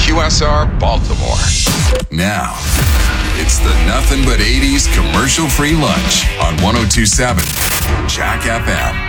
QSR Baltimore. Now, it's the Nothing But 80s commercial-free lunch on 102.7 Jack FM.